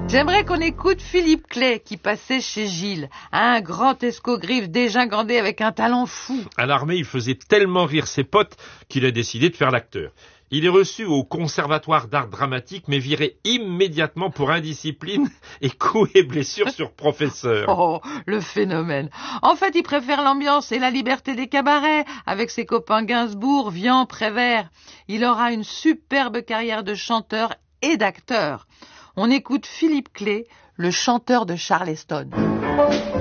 J'aimerais qu'on écoute Philippe Clay qui passait chez Gilles, un grand escogriffe dégingandé avec un talent fou. À l'armée, il faisait tellement rire ses potes qu'il a décidé de faire l'acteur. Il est reçu au conservatoire d'art dramatique mais viré immédiatement pour indiscipline et coups et blessures sur professeur. Oh, le phénomène. En fait, il préfère l'ambiance et la liberté des cabarets avec ses copains Gainsbourg, Vian, Prévert. Il aura une superbe carrière de chanteur et d'acteur. On écoute Philippe Clay, le chanteur de Charleston.